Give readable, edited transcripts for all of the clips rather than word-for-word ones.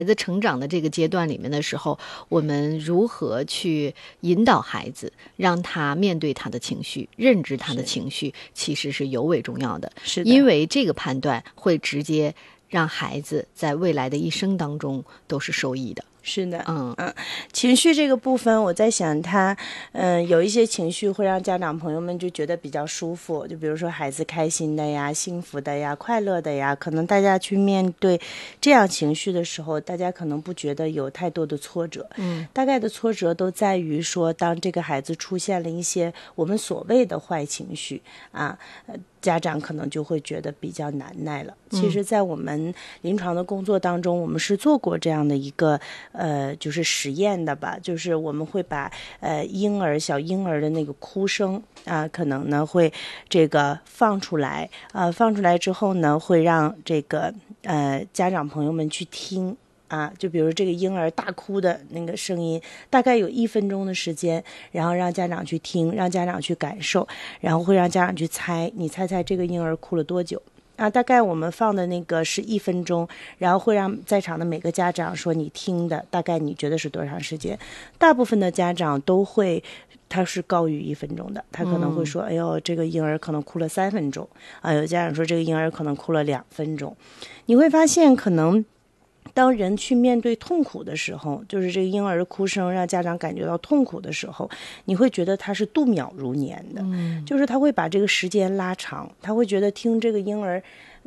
孩子成长的这个阶段里面的时候，我们如何去引导孩子，让他面对他的情绪，认知他的情绪，其实是尤为重要的。 是的， 因为这个判断会直接让孩子在未来的一生当中都是受益的。 是的，情绪这个部分，我在想他，有一些情绪会让家长朋友们就觉得比较舒服，就比如说孩子开心的呀、幸福的呀、快乐的呀，可能大家去面对这样情绪的时候，大家可能不觉得有太多的挫折，大概的挫折都在于说，当这个孩子出现了一些我们所谓的坏情绪啊，家长可能就会觉得比较难耐了。其实在我们临床的工作当中，我们是做过这样的一个就是实验的吧，就是我们会把小婴儿的那个哭声可能呢会这个放出来放出来之后呢，会让这个家长朋友们去听就比如这个婴儿大哭的那个声音，大概有1分钟的时间，然后让家长去听，让家长去感受，然后会让家长去猜，你猜猜这个婴儿哭了多久大概我们放的那个是1分钟，然后会让在场的每个家长说你听的大概你觉得是多长时间，大部分的家长都会他是高于1分钟的，他可能会说哎呦这个婴儿可能哭了3分钟有家长说这个婴儿可能哭了2分钟。你会发现可能当人去面对痛苦的时候，就是这个婴儿的哭声让家长感觉到痛苦的时候，你会觉得他是度秒如年的，就是他会把这个时间拉长，他会觉得听这个婴儿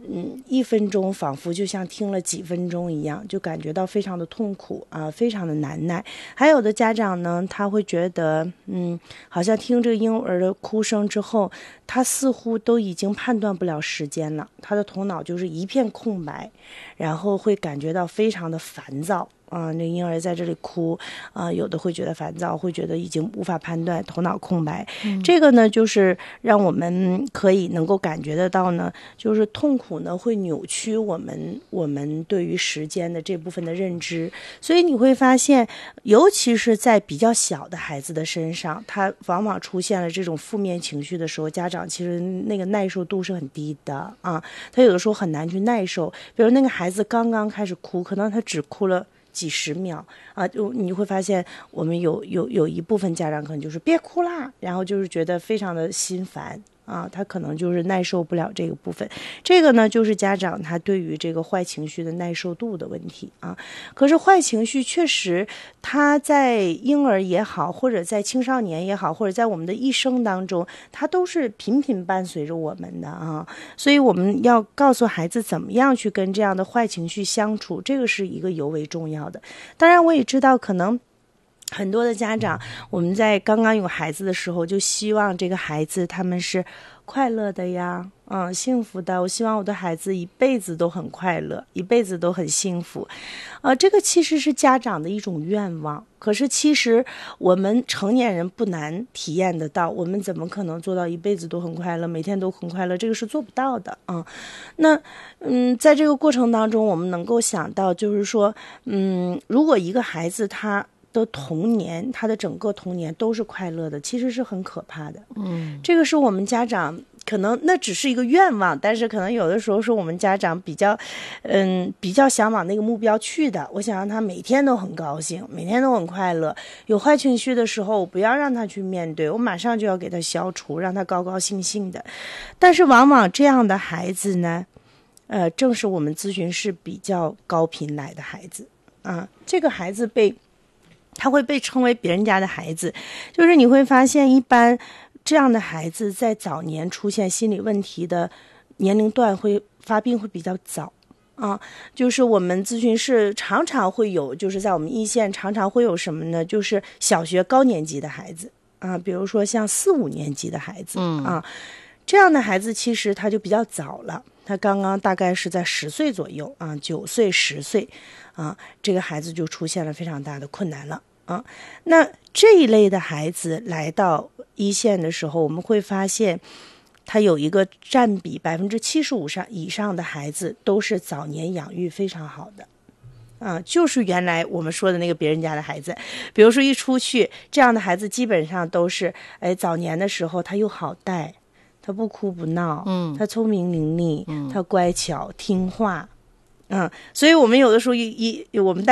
1分钟仿佛就像听了几分钟一样，就感觉到非常的痛苦非常的难耐。还有的家长呢，他会觉得好像听这个婴儿的哭声之后，他似乎都已经判断不了时间了，他的头脑就是一片空白，然后会感觉到非常的烦躁那婴儿在这里哭有的会觉得烦躁，会觉得已经无法判断，头脑空白这个呢就是让我们可以能够感觉得到呢，就是痛苦呢会扭曲我们对于时间的这部分的认知。所以你会发现尤其是在比较小的孩子的身上，他往往出现了这种负面情绪的时候，家长其实那个耐受度是很低的他有的时候很难去耐受。比如那个孩子刚刚开始哭，可能他只哭了几十秒就你会发现我们有一部分家长可能就是别哭啦，然后就是觉得非常的心烦他可能就是耐受不了这个部分。这个呢就是家长他对于这个坏情绪的耐受度的问题可是坏情绪确实他在婴儿也好，或者在青少年也好，或者在我们的一生当中，他都是频频伴随着我们的所以我们要告诉孩子怎么样去跟这样的坏情绪相处，这个是一个尤为重要的。当然我也知道可能很多的家长，我们在刚刚有孩子的时候就希望这个孩子他们是快乐的呀幸福的，我希望我的孩子一辈子都很快乐，一辈子都很幸福这个其实是家长的一种愿望，可是其实我们成年人不难体验得到，我们怎么可能做到一辈子都很快乐，每天都很快乐，这个是做不到的那在这个过程当中，我们能够想到就是说如果一个孩子他的童年，他的整个童年都是快乐的，其实是很可怕的这个是我们家长可能那只是一个愿望，但是可能有的时候是我们家长比较想往那个目标去的。我想让他每天都很高兴，每天都很快乐，有坏情绪的时候我不要让他去面对，我马上就要给他消除，让他高高兴兴的。但是往往这样的孩子呢正是我们咨询室比较高频来的孩子这个孩子他会被称为别人家的孩子，就是你会发现一般这样的孩子在早年出现心理问题的年龄段会发病会比较早就是我们咨询室常常会有，就是在我们一线常常会有什么呢，就是小学高年级的孩子比如说像4、5年级的孩子这样的孩子其实他就比较早了，他刚刚大概是在10岁左右9岁10岁这个孩子就出现了非常大的困难了那这一类的孩子来到一线的时候，我们会发现他有一个占比75%以上的孩子都是早年养育非常好的就是原来我们说的那个别人家的孩子，比如说一出去，这样的孩子基本上都是早年的时候他又好带，他不哭不闹他聪明伶俐他乖巧听话所以我们有的时候我们